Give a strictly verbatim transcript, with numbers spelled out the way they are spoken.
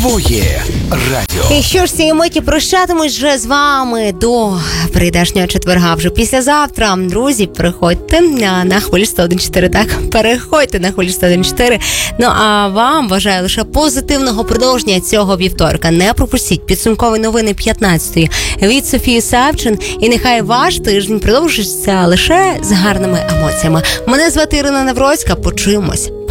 Твоє радіо. І що ж, цієї миті прощатимусь вже з вами до прийдешнього четверга. Вже післязавтра, друзі, переходьте на, на хвилю сто один чотири, так? Переходьте на хвилю сто один чотири. Ну, а вам бажаю лише позитивного продовження цього вівторка. Не пропустіть підсумкові новини п'ятнадцятої від Софії Савчин. І нехай ваш тиждень продовжиться лише з гарними емоціями. Мене звати Ірина Навроцька. Почуємось.